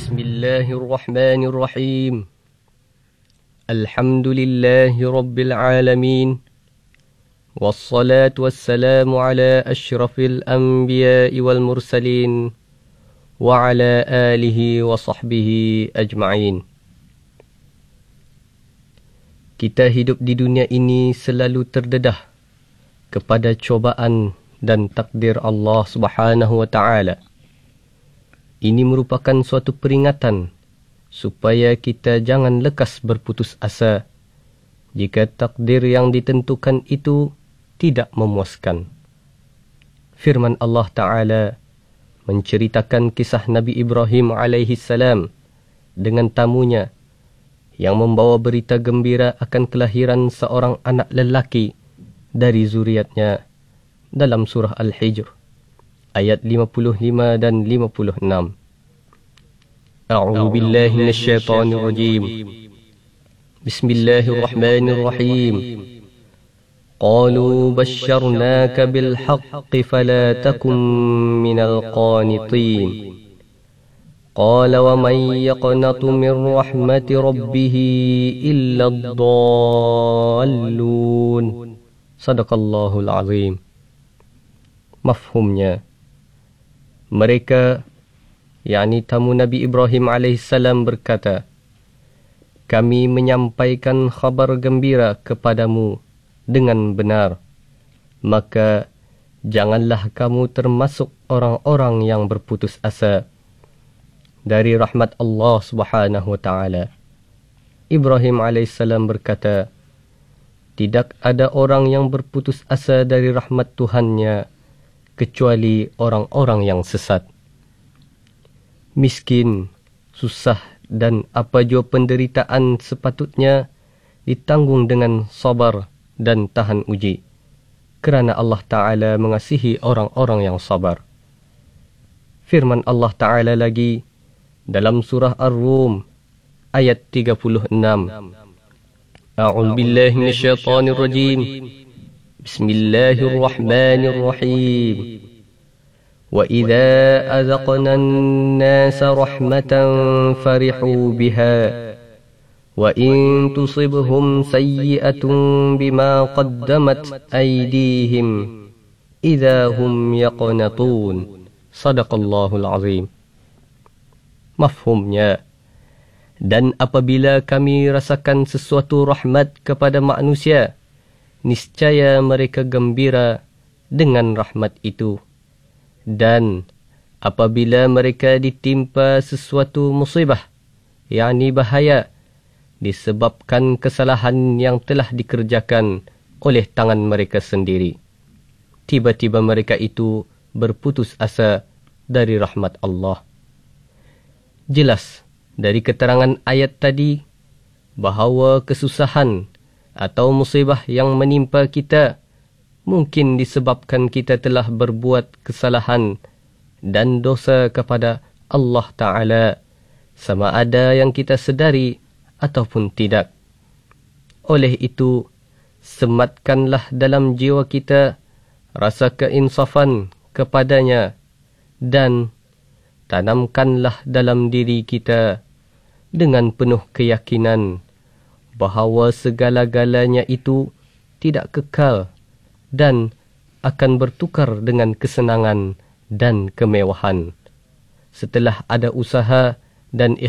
Bismillahirrahmanirrahim. Alhamdulillahi Rabbil Alamin. Wassalatu wassalamu ala ashrafil anbiya'i wal mursalin. Wa ala alihi wa sahbihi ajma'in. Kita hidup di dunia ini selalu terdedah kepada cobaan dan takdir Allah Subhanahu wa ta'ala. Ini merupakan suatu peringatan supaya kita jangan lekas berputus asa jika takdir yang ditentukan itu tidak memuaskan. Firman Allah Ta'ala menceritakan kisah Nabi Ibrahim alaihissalam dengan tamunya yang membawa berita gembira akan kelahiran seorang anak lelaki dari zuriatnya dalam surah Al-Hijr ayat 55 dan 56. A'udzu billahi minasyaitonir rajim. Bismillahirrahmanirrahim. Qalu basyarnaka bil haqqi fala takun minal qanitin. Qala wa man yaqnatu min rahmati rabbih illa ad-dallun. Sadaqallahul azim. Mafhumnya, mereka, yakni tamu Nabi Ibrahim alaihissalam berkata, kami menyampaikan khabar gembira kepadamu dengan benar, maka janganlah kamu termasuk orang-orang yang berputus asa dari rahmat Allah Subhanahu wa ta'ala. Ibrahim alaihissalam berkata, tidak ada orang yang berputus asa dari rahmat Tuhannya kecuali orang-orang yang sesat. Miskin, susah dan apa jua penderitaan sepatutnya ditanggung dengan sabar dan tahan uji, kerana Allah Ta'ala mengasihi orang-orang yang sabar. Firman Allah Ta'ala lagi dalam surah Ar-Rum ayat 36. A'udzu billahi minasyaitonir rajim. Bismillahirrahmanirrahim. Wa idza azaqna an-nasa rahmatan farihu biha wa in tusibhum sayyi'atun bima qaddamat aydihim idza hum yaqnatun. Sadaqallahul azim. Mafhumnya, dan apabila kami rasakan sesuatu rahmat kepada manusia, niscaya mereka gembira dengan rahmat itu. Dan apabila mereka ditimpa sesuatu musibah, yakni bahaya, disebabkan kesalahan yang telah dikerjakan oleh tangan mereka sendiri, tiba-tiba mereka itu berputus asa dari rahmat Allah. Jelas dari keterangan ayat tadi bahawa kesusahan atau musibah yang menimpa kita mungkin disebabkan kita telah berbuat kesalahan dan dosa kepada Allah Ta'ala, sama ada yang kita sedari ataupun tidak. Oleh itu, sematkanlah dalam jiwa kita rasa keinsafan kepadanya dan tanamkanlah dalam diri kita dengan penuh keyakinan bahawa segala-galanya itu tidak kekal dan akan bertukar dengan kesenangan dan kemewahan setelah ada usaha dan